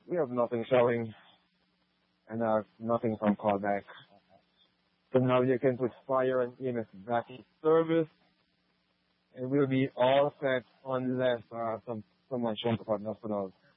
We have nothing showing and nothing from callback. So now you can put fire and EMS back in service, and we'll be all set unless someone shows up at hospital.